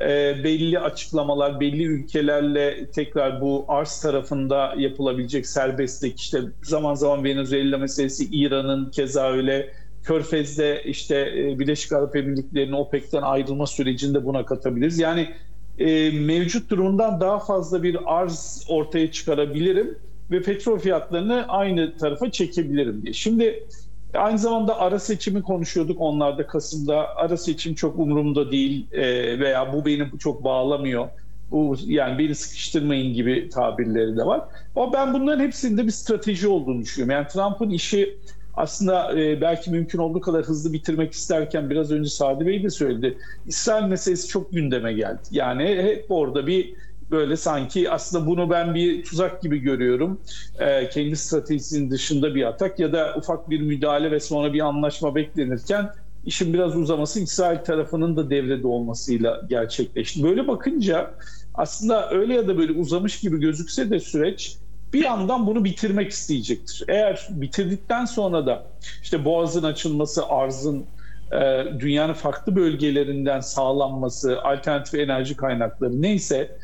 belli açıklamalar, belli ülkelerle tekrar bu arz tarafında yapılabilecek serbestlik, işte zaman zaman Venezuela meselesi, İran'ın keza öyle, Körfez'de işte Birleşik Arap Emirlikleri'nin OPEC'ten ayrılma sürecinde buna katabiliriz. Yani mevcut durumdan daha fazla bir arz ortaya çıkarabilirim ve petrol fiyatlarını aynı tarafa çekebilirim diye. Şimdi aynı zamanda ara seçimi konuşuyorduk onlarda Kasım'da. Ara seçim çok umurumda değil veya bu beni çok bağlamıyor. Bu, yani beni sıkıştırmayın gibi tabirleri de var. Ama ben bunların hepsinde bir strateji olduğunu düşünüyorum. Yani Trump'ın işi aslında belki mümkün olduğu kadar hızlı bitirmek isterken biraz önce Sadi Bey de söyledi. İsrail meselesi çok gündeme geldi. Yani hep orada bir böyle sanki aslında bunu ben bir tuzak gibi görüyorum. Kendi stratejisinin dışında bir atak ya da ufak bir müdahale ve sonra bir anlaşma beklenirken işin biraz uzaması İsrail tarafının da devrede olmasıyla gerçekleşti. Böyle bakınca aslında öyle ya da böyle uzamış gibi gözükse de süreç bir yandan bunu bitirmek isteyecektir. Eğer bitirdikten sonra da işte Boğaz'ın açılması, arzın dünyanın farklı bölgelerinden sağlanması, alternatif enerji kaynakları neyse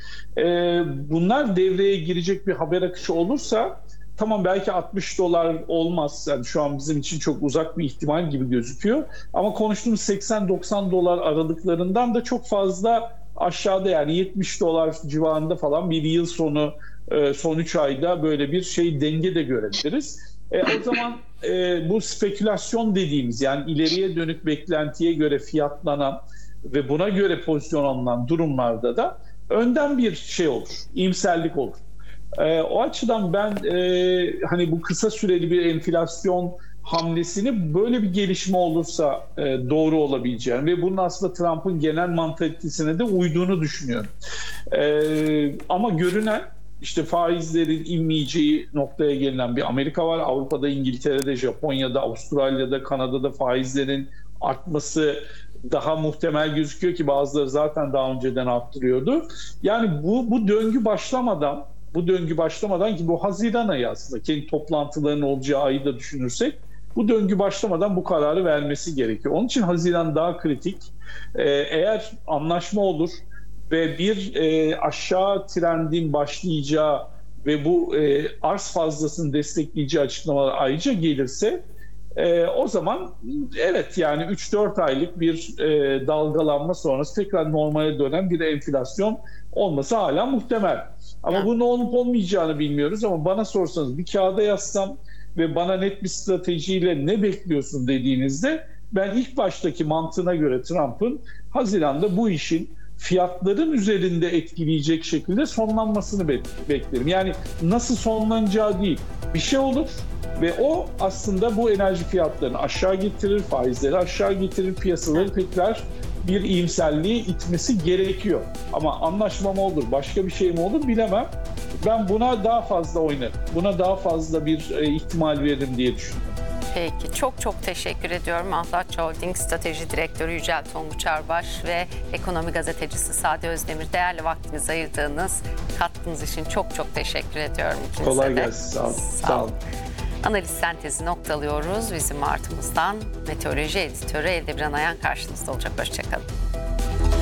bunlar devreye girecek bir haber akışı olursa tamam belki $60 olmaz. Yani şu an bizim için çok uzak bir ihtimal gibi gözüküyor. Ama konuştuğumuz $80-90 aralıklarından da çok fazla aşağıda yani $70 civarında falan bir yıl sonu son 3 ayda böyle bir denge de görebiliriz. O zaman bu spekülasyon dediğimiz yani ileriye dönük beklentiye göre fiyatlanan ve buna göre pozisyon alınan durumlarda da önden bir olur, iyimserlik olur. O açıdan ben hani bu kısa süreli bir enflasyon hamlesini böyle bir gelişme olursa doğru olabileceğini ve bunun aslında Trump'ın genel mantalitesine de uyduğunu düşünüyorum. Ama görünen işte faizlerin inmeyeceği noktaya gelinen bir Amerika var. Avrupa'da, İngiltere'de, Japonya'da, Avustralya'da, Kanada'da faizlerin artması daha muhtemel gözüküyor ki bazıları zaten daha önceden arttırıyordu. Yani bu döngü başlamadan ki bu Haziran ayı aslında kendi toplantılarının olacağı ayı da düşünürsek bu döngü başlamadan bu kararı vermesi gerekiyor. Onun için Haziran daha kritik. Eğer anlaşma olur ve bir aşağı trendin başlayacağı ve bu arz fazlasını destekleyeceği açıklamalar ayrıca gelirse o zaman evet yani 3-4 aylık bir dalgalanma sonrası tekrar normale dönen bir enflasyon olması hala muhtemel. Ama bunun olup olmayacağını bilmiyoruz ama bana sorsanız bir kağıda yazsam ve bana net bir stratejiyle ne bekliyorsun dediğinizde ben ilk baştaki mantığına göre Trump'ın Haziran'da bu işin fiyatların üzerinde etkileyecek şekilde sonlanmasını beklerim. Yani nasıl sonlanacağı değil, bir şey olur ve o aslında bu enerji fiyatlarını aşağı getirir, faizleri aşağı getirir, piyasaları tekrar bir iyimserliğe itmesi gerekiyor. Ama anlaşma mı olur, başka bir şey mi olur bilemem. Ben buna daha fazla oynarım. Buna daha fazla bir ihtimal veririm diye düşünüyorum. Peki, çok teşekkür ediyorum. Ahlatçı Holding Strateji Direktörü Yücel Tonguç Arbaş ve Ekonomi Gazetecisi Sadi Özdemir. Değerli vaktinizi ayırdığınız, katkınız için çok teşekkür ediyorum ikinize de. Kolay gelsin. Sağ olun. Analiz sentezi noktalıyoruz. Bizim Mart'ımızdan meteoroloji editörü Eldebiran Ayan karşınızda olacak. Hoşçakalın.